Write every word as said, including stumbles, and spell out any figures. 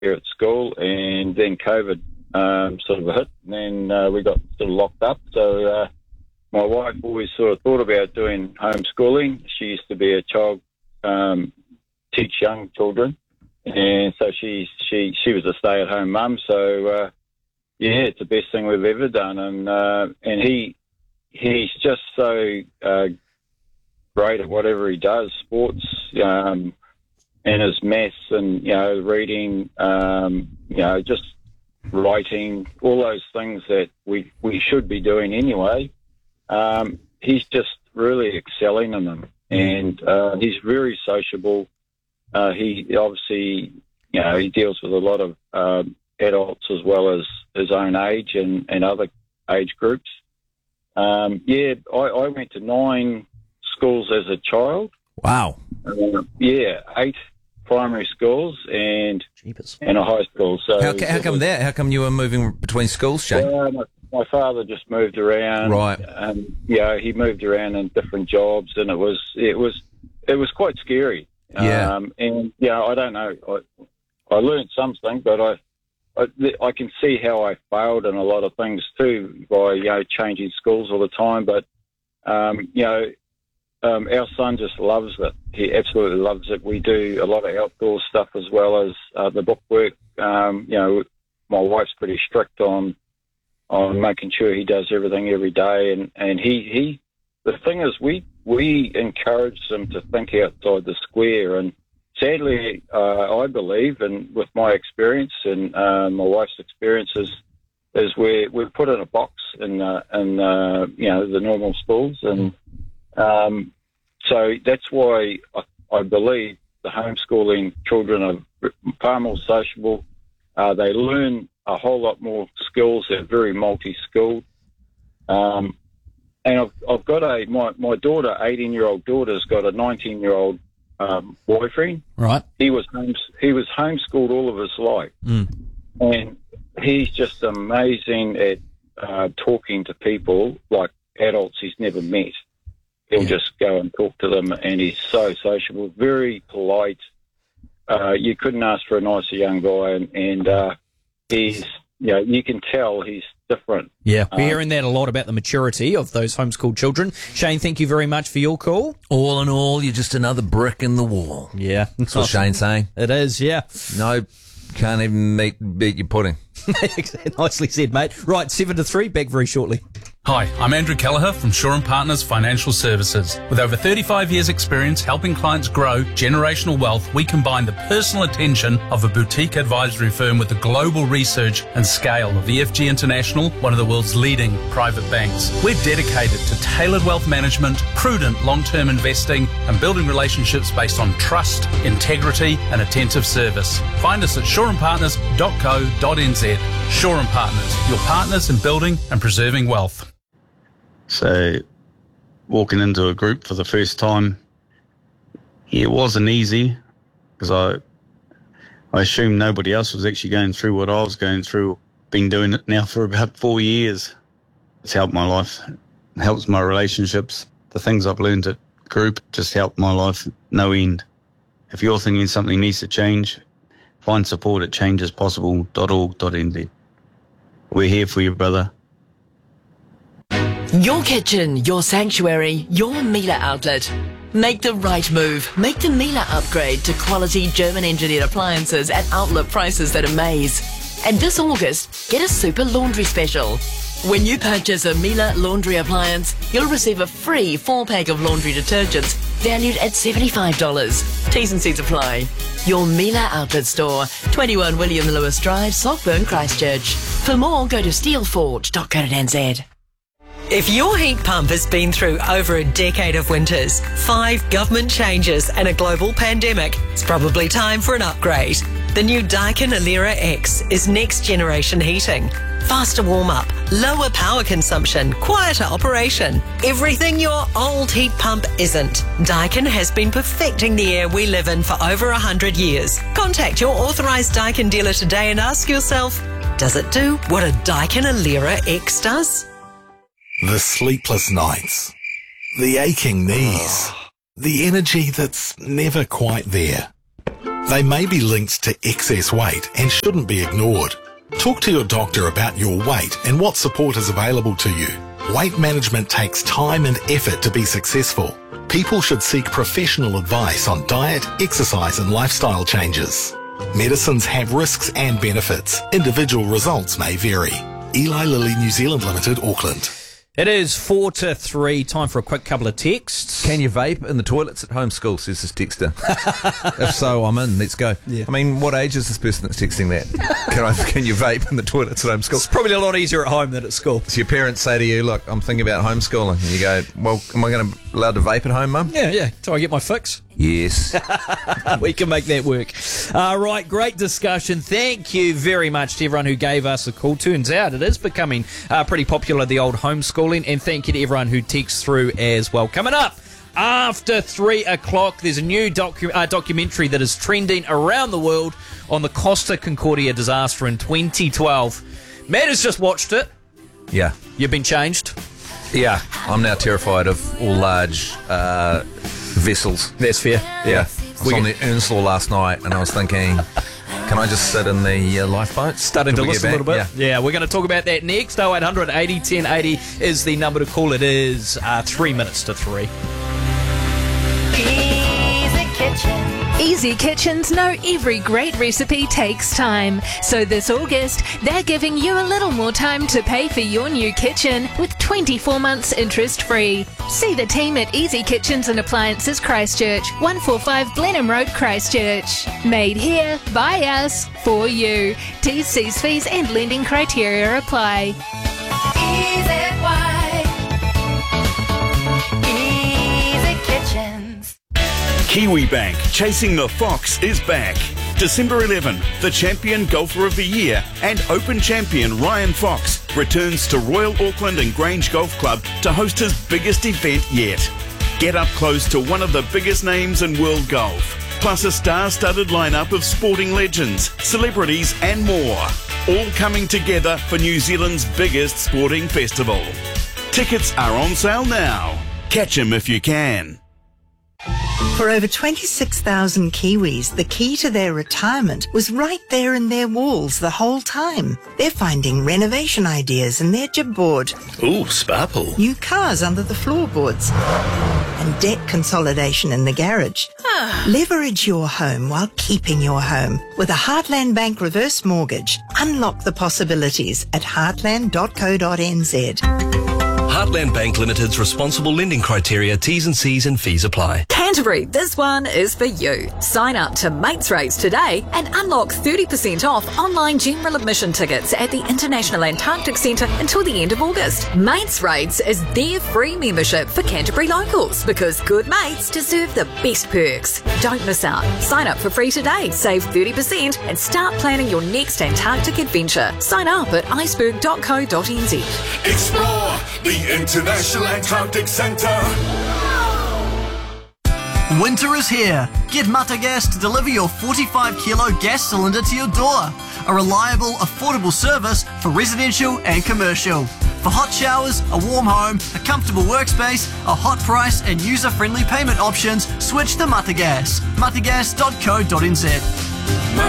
here at school, and then COVID um, sort of hit, and then uh, we got sort of locked up. So uh, my wife always sort of thought about doing homeschooling. She used to be a child, um, teach young children, and so she she she was a stay-at-home mum. So uh, yeah, it's the best thing we've ever done, and uh, and he he's just so uh, great at whatever he does, sports. Um, and his maths and, you know, reading, um, you know, just writing, all those things that we, we should be doing anyway. Um, he's just really excelling in them. And uh, he's very sociable. Uh, he obviously, you know, he deals with a lot of um, adults as well as his own age and, and other age groups. Um, yeah, I, I went to nine schools as a child. Wow. Uh, yeah, eight primary schools and Jeepers. and a high school. So How, how come that? How come you were moving between schools, Shane? Well, my, my father just moved around. Right. Um, yeah, he moved around in different jobs, and it was it was it was quite scary. Yeah. Um, and yeah, I don't know. I I learned something, but I. I, I can see how I failed in a lot of things too by, you know, changing schools all the time. But, um, you know, um, our son just loves it. He absolutely loves it. We do a lot of outdoor stuff as well as uh, the bookwork. Um, you know, my wife's pretty strict on on making sure he does everything every day. And, and he, he, the thing is, we, we encourage them to think outside the square. And sadly, uh, I believe, and with my experience and uh, my wife's experiences, is we're we're put in a box in uh, in uh, you know, the normal schools, and um, so that's why I, I believe the homeschooling children are far more sociable. Uh, they learn a whole lot more skills. They're very multi-skilled. Um, and I've I've got a my my daughter, eighteen-year-old daughter's got a nineteen-year-old. Um, boyfriend. Right. He was homes, he was homeschooled all of his life, Mm. and he's just amazing at uh, talking to people like adults he's never met. He'll Yeah. just go and talk to them, and he's so sociable, very polite. Uh, you couldn't ask for a nicer young guy, and, and uh, he's, you know, you can tell he's different. Yeah, we're Um, hearing that a lot about the maturity of those homeschooled children. Shane, thank you very much for your call. All in all, you're just another brick in the wall. Yeah. That's what Shane's saying. It is, yeah. No, can't even meet, beat your pudding. Nicely said, mate. Right, seven to three, back very shortly. Hi, I'm Andrew Kelleher from Shaw and Partners Financial Services. With over thirty-five years experience helping clients grow generational wealth, we combine the personal attention of a boutique advisory firm with the global research and scale of E F G International, one of the world's leading private banks. We're dedicated to tailored wealth management, prudent long-term investing, and building relationships based on trust, integrity, and attentive service. Find us at shaw and partners dot co dot n z. Shaw and Partners, your partners in building and preserving wealth. So, walking into a group for the first time, yeah, it wasn't easy because I, I assumed nobody else was actually going through what I was going through. Been doing it now for about four years. It's helped my life. It helps my relationships. The things I've learned at group just helped my life no end. If you're thinking something needs to change, find support at changes possible dot org dot n z. We're here for you, brother. Your kitchen, your sanctuary, your Miele outlet. Make the right move. Make the Miele upgrade to quality German-engineered appliances at outlet prices that amaze. And this August, get a super laundry special. When you purchase a Miele laundry appliance, you'll receive a free four-pack of laundry detergents valued at seventy-five dollars. T's and C's apply. Your Miele outlet store, twenty-one William Lewis Drive, Saltburn, Christchurch. For more, go to steelforge dot co dot n z. If your heat pump has been through over a decade of winters, five government changes and a global pandemic, it's probably time for an upgrade. The new Daikin Alera X is next generation heating. Faster warm-up, lower power consumption, quieter operation. Everything your old heat pump isn't. Daikin has been perfecting the air we live in for over one hundred years. Contact your authorised Daikin dealer today and ask yourself, does it do what a Daikin Alera X does? The sleepless nights, the aching knees, the energy that's never quite there. They may be linked to excess weight and shouldn't be ignored. Talk to your doctor about your weight and what support is available to you. Weight management takes time and effort to be successful. People should seek professional advice on diet, exercise and lifestyle changes. Medicines have risks and benefits. Individual results may vary. Eli Lilly New Zealand Limited, Auckland. It is four to three. Time for a quick couple of texts. Can you vape in the toilets at home school, says this texter. If so, I'm in. Let's go. Yeah. I mean, what age is this person that's texting that? Can I? Can you vape in the toilets at home school? It's probably a lot easier at home than at school. So your parents say to you, look, I'm thinking about homeschooling. And you go, well, am I going to allowed to vape at home, Mum? Yeah, yeah. Till I get my fix. Yes. We can make that work. Uh, right, great discussion. Thank you very much to everyone who gave us a call. Turns out it is becoming uh, pretty popular, the old homeschooling. And thank you to everyone who texts through as well. Coming up after three o'clock, there's a new docu- uh, documentary that is trending around the world on the Costa Concordia disaster in twenty twelve. Matt has just watched it. Yeah. You've been changed. Yeah. I'm now terrified of all large uh, vessels. That's fair. Yeah. I was on the Earnslaw last night and I was thinking, can I just sit in the uh, lifeboat? Starting to listen a little bit. Yeah. yeah, we're going to talk about that next. oh eight hundred eighty ten eighty is the number to call. It is uh, three minutes to three. Easy Kitchen. Easy Kitchens know every great recipe takes time. So this August, they're giving you a little more time to pay for your new kitchen with twenty-four months interest free. See the team at Easy Kitchens and Appliances Christchurch, one forty-five Blenheim Road, Christchurch. Made here, by us, for you. T's, C's, fees and lending criteria apply. Easy White. Easy Kitchens. Kiwi Bank Chasing the Fox is back. December eleventh, the champion golfer of the year and Open champion Ryan Fox returns to Royal Auckland and Grange Golf Club to host his biggest event yet. Get up close to one of the biggest names in world golf, plus a star-studded lineup of sporting legends, celebrities and more, all coming together for New Zealand's biggest sporting festival. Tickets are on sale now. Catch 'em if you can. For over twenty-six thousand Kiwis, the key to their retirement was right there in their walls the whole time. They're finding renovation ideas in their jib board. Ooh, sparkle. New cars under the floorboards. And debt consolidation in the garage. Leverage your home while keeping your home. With a Heartland Bank reverse mortgage, unlock the possibilities at heartland dot co dot n z. Heartland Bank Limited's responsible lending criteria, T's and C's and fees apply. Canterbury, this one is for you. Sign up to Mates Rates today and unlock thirty percent off online general admission tickets at the International Antarctic Centre until the end of August. Mates Rates is their free membership for Canterbury locals because good mates deserve the best perks. Don't miss out. Sign up for free today, save thirty percent and start planning your next Antarctic adventure. Sign up at iceberg dot co dot n z. Explore the International Antarctic Centre. Winter is here. Get Mata Gas to deliver your forty-five kilo gas cylinder to your door. A reliable, affordable service for residential and commercial. For hot showers, a warm home, a comfortable workspace, a hot price and user-friendly payment options, switch to Mata Gas. mata gas dot co dot n z.